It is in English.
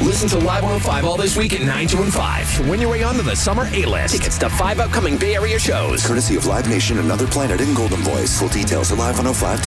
Listen to Live 105 all this week at 9, 2, and 5 to win your way onto the Summer A-List. Tickets to 5 upcoming Bay Area shows. Courtesy of Live Nation, Another Planet, and Golden Voice. Full details at live105.